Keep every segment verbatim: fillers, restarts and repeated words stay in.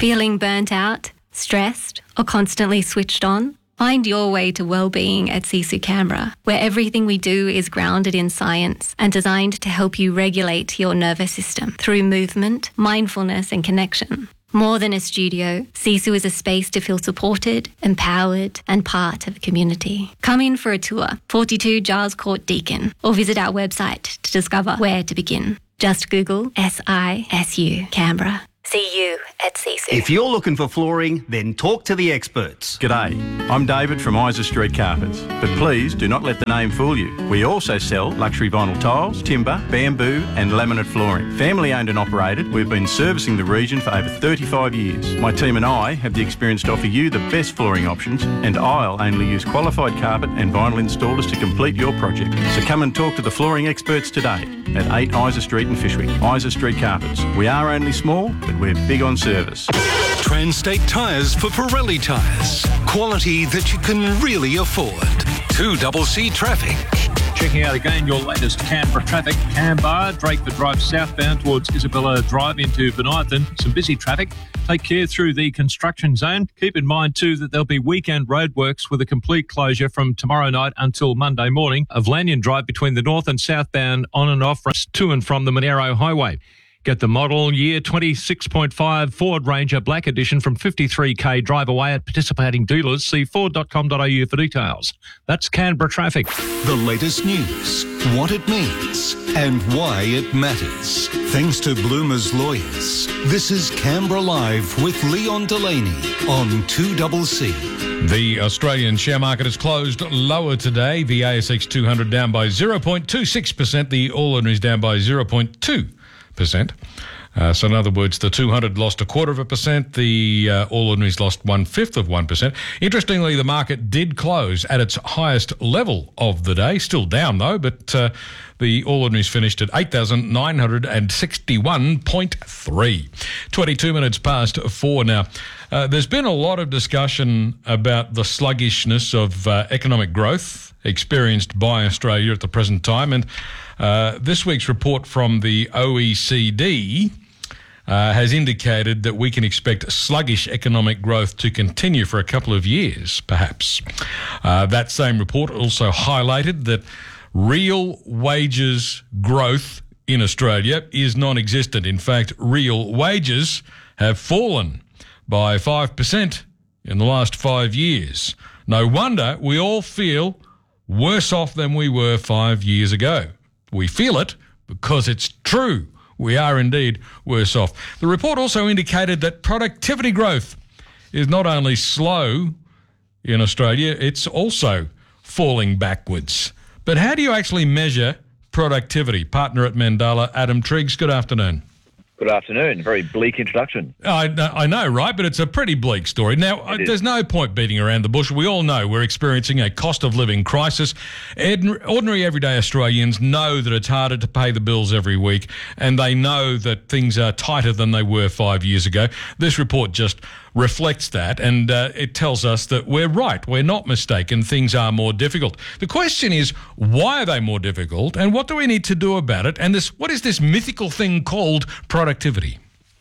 Feeling burnt out, stressed, or constantly switched on? Find your way to well-being at Sisu Canberra, where everything we do is grounded in science and designed to help you regulate your nervous system through movement, mindfulness and connection. More than a studio, Sisu is a space to feel supported, empowered and part of a community. Come in for a tour, forty-two Giles Court, Deakin, or visit our website to discover where to begin. Just Google S I S U Canberra. See you at Sisu. If you're looking for flooring, then talk to the experts. G'day, I'm David from Isa Street Carpets, but please do not let the name fool you. We also sell luxury vinyl tiles, timber, bamboo and laminate flooring. Family owned and operated, we've been servicing the region for over thirty-five years. My team and I have the experience to offer you the best flooring options, and I'll only use qualified carpet and vinyl installers to complete your project. So come and talk to the flooring experts today at eight Isa Street in Fyshwick. Isa Street Carpets. We are only small, but we're big on service. Transtate Tyres for Pirelli tyres. Quality that you can really afford. two C C traffic. Checking out again your latest Canberra traffic. Canberra, Drakeford Drive southbound towards Isabella Drive into Bonython. Some busy traffic. Take care through the construction zone. Keep in mind too that there'll be weekend roadworks with a complete closure from tomorrow night until Monday morning of Lanyon Drive between the north and southbound on and off roads to and from the Monero Highway. Get the model year twenty-six point five Ford Ranger Black Edition from fifty-three K drive away at participating dealers. See ford dot com dot a u for details. That's Canberra traffic. The latest news, what it means and why it matters. Thanks to Bloomer's Lawyers. This is Canberra Live with Leon Delaney on two C C. The Australian share market has closed lower today. The A S X two hundred down by zero point two six percent. The All Ordinaries down by zero point two percent. Uh, so in other words, the two hundred lost a quarter of a percent, the uh, All Ordinaries lost one-fifth of one percent. Interestingly, the market did close at its highest level of the day, still down though, but uh, the All Ordinaries finished at eight thousand nine hundred sixty-one point three. twenty-two minutes past four now. Uh, there's been a lot of discussion about the sluggishness of uh, economic growth experienced by Australia at the present time, and uh, this week's report from the O E C D uh, has indicated that we can expect sluggish economic growth to continue for a couple of years, perhaps. Uh, that same report also highlighted that real wages growth in Australia is non-existent. In fact, real wages have fallen by five percent in the last five years. No wonder we all feel worse off than we were five years ago. We feel it because it's true. We are indeed worse off. The report also indicated that productivity growth is not only slow in Australia, it's also falling backwards. But how do you actually measure productivity? Partner at Mandala, Adam Triggs, good afternoon. Good afternoon. Very bleak introduction. I, I know, right? But it's a pretty bleak story. Now, there's no point beating around the bush. We all know we're experiencing a cost of living crisis. Ordinary everyday Australians know that it's harder to pay the bills every week, and they know that things are tighter than they were five years ago. This report just reflects that, and uh, it tells us that we're right. We're not mistaken. Things are more difficult. The question is, why are they more difficult, and what do we need to do about it? And this, what is this mythical thing called productivity?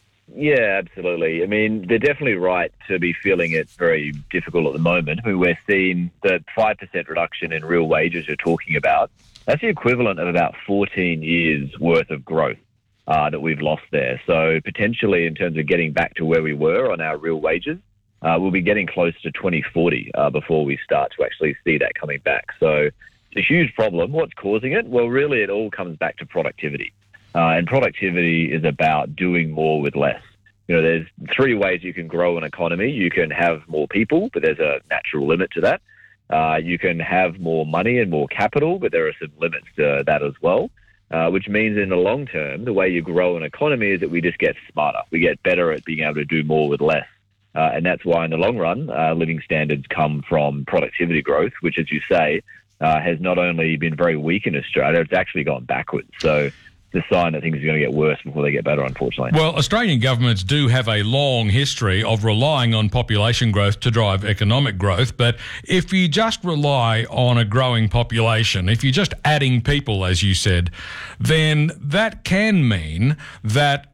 Yeah, absolutely. I mean, they're definitely right to be feeling it very difficult at the moment. I mean, we're seeing the five percent reduction in real wages you're talking about. That's the equivalent of about fourteen years worth of growth uh, that we've lost there. So potentially in terms of getting back to where we were on our real wages, uh, we'll be getting close to twenty forty uh, before we start to actually see that coming back. So it's a huge problem. What's causing it? Well, really it all comes back to productivity. Uh, and productivity is about doing more with less. You know, there's three ways you can grow an economy. You can have more people, but there's a natural limit to that. Uh, you can have more money and more capital, but there are some limits to that as well, uh, which means in the long term, the way you grow an economy is that we just get smarter. We get better at being able to do more with less. Uh, and that's why in the long run, uh, living standards come from productivity growth, which, as you say, uh, has not only been very weak in Australia, it's actually gone backwards. So the sign that things are going to get worse before they get better, unfortunately. Well, Australian governments do have a long history of relying on population growth to drive economic growth, but if you just rely on a growing population, if you're just adding people, as you said, then that can mean that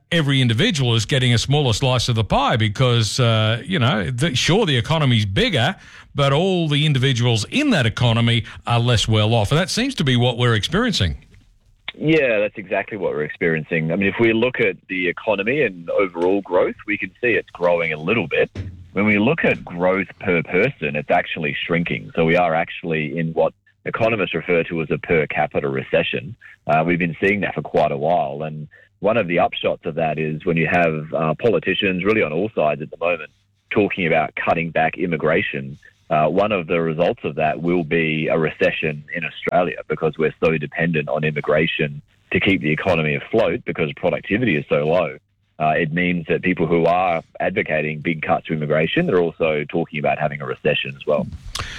every individual is getting a smaller slice of the pie because, uh, you know, the, sure, the economy's bigger, but all the individuals in that economy are less well off. And that seems to be what we're experiencing. Yeah, that's exactly what we're experiencing. I mean, if we look at the economy and overall growth, we can see it's growing a little bit. When we look at growth per person, it's actually shrinking. So we are actually in what economists refer to as a per capita recession. Uh, we've been seeing that for quite a while. And one of the upshots of that is when you have uh, politicians really on all sides at the moment talking about cutting back immigration, uh, one of the results of that will be a recession in Australia because we're so dependent on immigration to keep the economy afloat because productivity is so low. Uh, it means that people who are advocating big cuts to immigration, they're also talking about having a recession as well.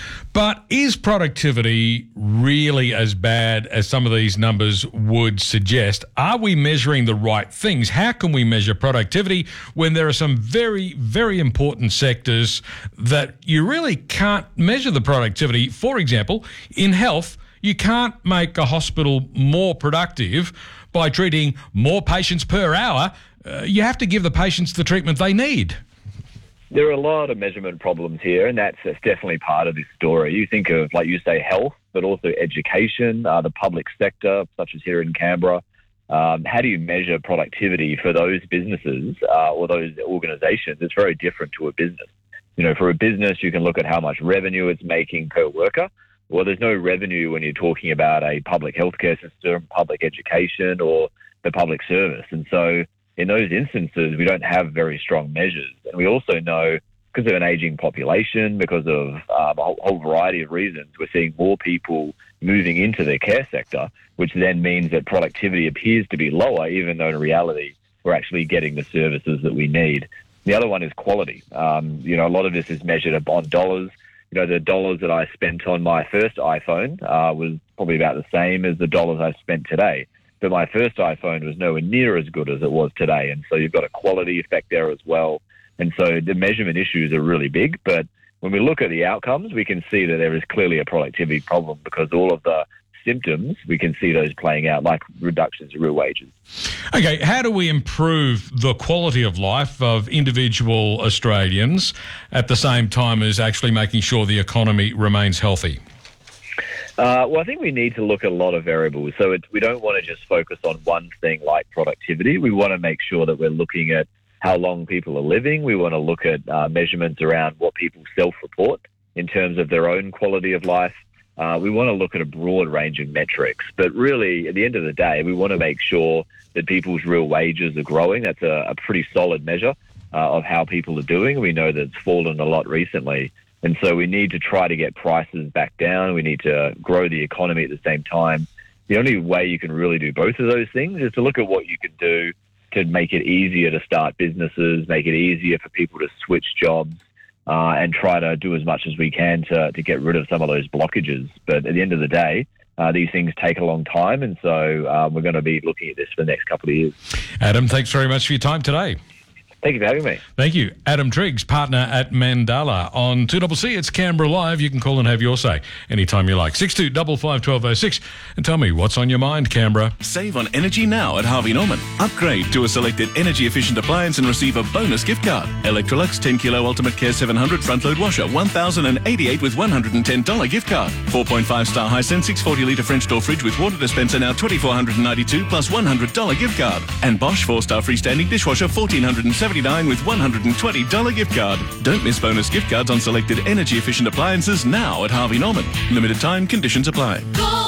But is productivity really as bad as some of these numbers would suggest? Are we measuring the right things? How can we measure productivity when there are some very, very important sectors that you really can't measure the productivity? For example, in health, you can't make a hospital more productive by treating more patients per hour. Uh, you have to give the patients the treatment they need. There are a lot of measurement problems here, and that's, that's definitely part of this story. You think of, like you say, health, but also education, uh, the public sector, such as here in Canberra. Um, how do you measure productivity for those businesses uh, or those organisations? It's very different to a business. You know, for a business, you can look at how much revenue it's making per worker. Well, there's no revenue when you're talking about a public healthcare system, public education, or the public service. And so in those instances, we don't have very strong measures. And we also know, because of an aging population, because of um, a whole, whole variety of reasons, we're seeing more people moving into the care sector, which then means that productivity appears to be lower, even though in reality, we're actually getting the services that we need. The other one is quality. Um, you know, a lot of this is measured on dollars. You know, the dollars that I spent on my first iPhone uh, was probably about the same as the dollars I spent today. But my first iPhone was nowhere near as good as it was today. And so you've got a quality effect there as well. And so the measurement issues are really big. But when we look at the outcomes, we can see that there is clearly a productivity problem because all of the symptoms, we can see those playing out, like reductions in real wages. Okay, how do we improve the quality of life of individual Australians at the same time as actually making sure the economy remains healthy? Uh, well, I think we need to look at a lot of variables. So it, we don't want to just focus on one thing like productivity. We want to make sure that we're looking at how long people are living. We want to look at uh, measurements around what people self-report in terms of their own quality of life. Uh, we want to look at a broad range of metrics. But really, at the end of the day, we want to make sure that people's real wages are growing. That's a, a pretty solid measure uh, of how people are doing. We know that it's fallen a lot recently. And so we need to try to get prices back down. We need to grow the economy at the same time. The only way you can really do both of those things is to look at what you can do to make it easier to start businesses, make it easier for people to switch jobs, uh, and try to do as much as we can to, to get rid of some of those blockages. But at the end of the day, uh, these things take a long time. And so uh, we're going to be looking at this for the next couple of years. Adam, thanks very much for your time today. Thank you for having me. Thank you. Adam Triggs, partner at Mandala. On two C C, it's Canberra Live. You can call and have your say anytime you like. six two five five, one two oh six. And tell me, what's on your mind, Canberra? Save on energy now at Harvey Norman. Upgrade to a selected energy-efficient appliance and receive a bonus gift card. Electrolux ten kilo Ultimate Care seven hundred front-load washer, one thousand eighty-eight with one hundred ten dollars gift card. four point five star Hisense six hundred forty litre French door fridge with water dispenser now two thousand four hundred ninety-two plus one hundred dollars gift card. And Bosch four star freestanding dishwasher one thousand four hundred seventy-nine with one hundred twenty dollars gift card. Don't miss bonus gift cards on selected energy-efficient appliances now at Harvey Norman. Limited time, conditions apply. Go!